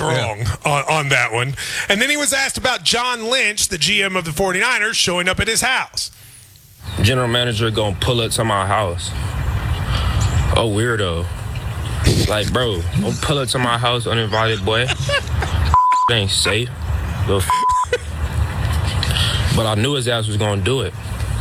wrong on that one. And then he was asked about John Lynch, the GM of the 49ers, showing up at his house. General manager gonna pull up to my house. Oh, weirdo. Like, bro, don't pull up to my house uninvited, boy. Ain't safe. But I knew his ass was gonna do it.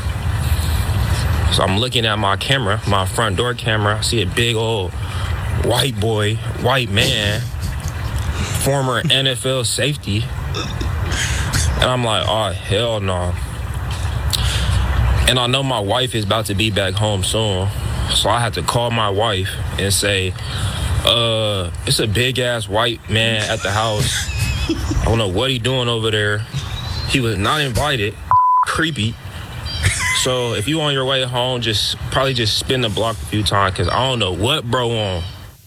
So I'm looking at my camera, my front door camera. I see a big old white boy, white man, former NFL safety. And I'm like, oh, hell no. And I know my wife is about to be back home soon. So I had to call my wife and say, it's a big-ass white man at the house. I don't know what he doing over there. He was not invited. Creepy. So if you on your way home, probably just spin the block a few times, because I don't know what bro on.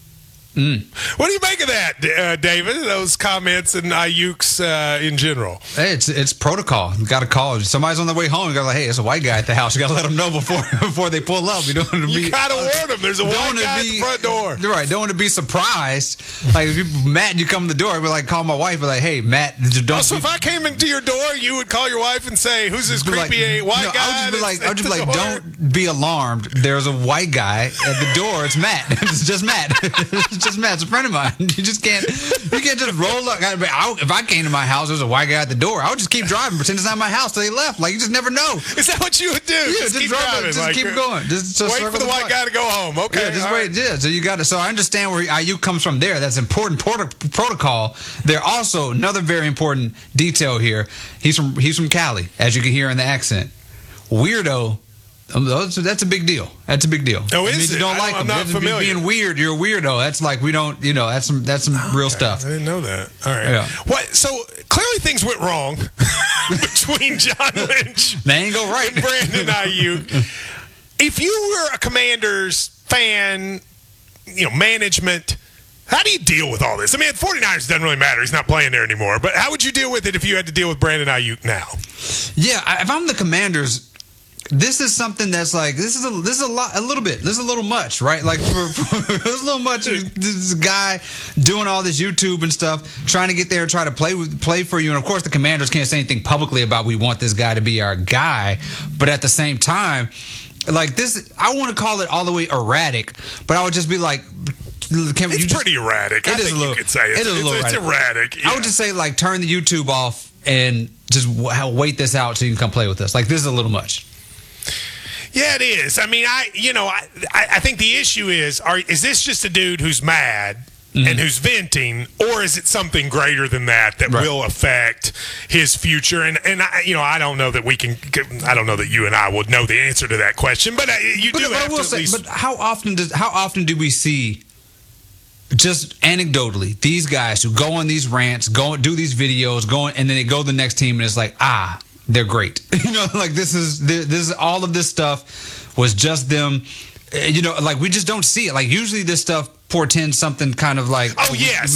What do you make of that, David? Those comments and Ayuk's in general. Hey, it's protocol. You got to call. Somebody's on their way home. You got to hey, it's a white guy at the house. You got to let them know before they pull up. You don't want to You got to warn them. There's a white guy at the front door. Right. Don't want to be surprised. Like if you Matt, and you come to the door, I'd be like, call my wife. Be like, hey, Matt, don't. So if I came into your door, you would call your wife and say, "Who's this creepy white guy?" I would just be like, don't be alarmed. There's a white guy at the door. It's Matt. It's just Matt. It's just Matt. It's a friend of mine. You just can't just roll up. If I came to my house, there's a white guy at the door, I would just keep driving, pretend it's not my house till they left. Like, you just never know. Is that what you would do? Yeah, just keep driving. Just keep going. Just wait for the white guy to go home. Okay. Yeah, just wait. Right. Yeah, so you got to. So I understand where IU comes from there. That's important protocol. There also another very important detail here. He's from Cali, as you can hear in the accent. Weirdo. That's a big deal. That's a big deal. Oh, is it? You don't like I'm him. not familiar. Being weird, you're a weirdo. That's like we don't. That's some real stuff. I didn't know that. All right. Yeah. What? So clearly things went wrong between John Lynch. They ain't go right. And Brandon Ayuk. If you were a Commanders fan, management, how do you deal with all this? I mean, at 49ers, it doesn't really matter. He's not playing there anymore. But how would you deal with it if you had to deal with Brandon Ayuk now? Yeah, if I'm the Commanders. This is something that's like this is a little bit. This is a little much, right? Like it's a little much. This guy doing all this YouTube and stuff, trying to get there, try to play for you, and of course the Commanders can't say anything publicly about we want this guy to be our guy, but at the same time, like this, I want to call it all the way erratic, but I would just be like. It's pretty erratic. I think you could say it. It's erratic. Yeah. I would just say like turn the YouTube off and just wait this out so you can come play with us. Like this is a little much. Yeah, it is. I mean, I think the issue is this just a dude who's mad and who's venting, or is it something greater than that will affect his future? And I don't know that I don't know that you and I would know the answer to that question, but you do have to at least. But how often do we see? Just anecdotally, these guys who go on these rants, do these videos, and then they go to the next team, and it's like, they're great. Like this is all of this stuff was just them. Like we just don't see it. Like usually this stuff portends something kind of like. Oh yes,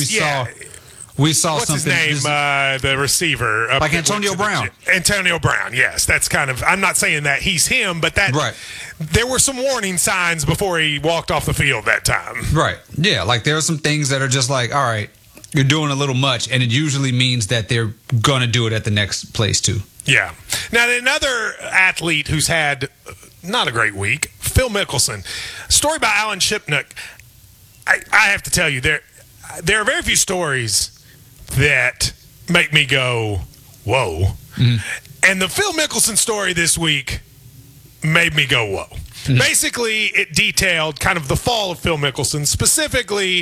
we saw What's something. What's his name? The receiver, like Antonio Brown. Antonio Brown. Yes, that's kind of. I'm not saying that he's him, but that. Right. There were some warning signs before he walked off the field that time. Right. Yeah. Like there are some things that are just like, all right, you're doing a little much, and it usually means that they're going to do it at the next place too. Yeah. Now, another athlete who's had not a great week, Phil Mickelson. Story about Alan Shipnuck. I have to tell you, there are very few stories that make me go, whoa. Mm-hmm. And the Phil Mickelson story this week made me go, whoa. Mm-hmm. Basically, it detailed kind of the fall of Phil Mickelson, specifically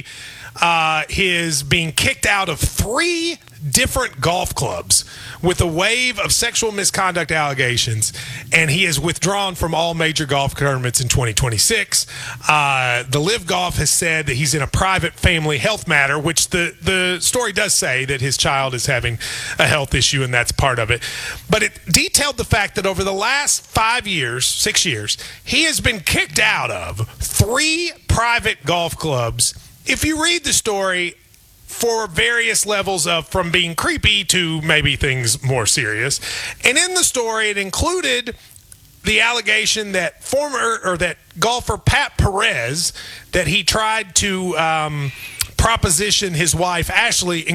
his being kicked out of 3 different golf clubs with a wave of sexual misconduct allegations, and he is withdrawn from all major golf tournaments in 2026. The Live Golf has said that he's in a private family health matter, which the story does say that his child is having a health issue, and that's part of it. But it detailed the fact that over the last 6 years, he has been kicked out of 3 private golf clubs. If you read the story, for various levels of from being creepy to maybe things more serious. And in the story, it included the allegation that that golfer Pat Perez, that he tried to proposition his wife Ashley